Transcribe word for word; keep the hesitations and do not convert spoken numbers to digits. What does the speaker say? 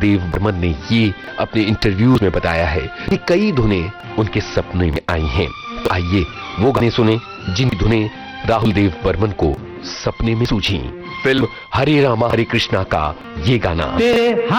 देव बर्मन ने ये अपने इंटरव्यूज में बताया है कि कई धुनें उनके सपने में आई हैं। तो आइए वो गाने सुने जिन धुनें राहुल देव बर्मन को सपने में सूझी। फिल्म हरे रामा हरे कृष्णा का ये गाना।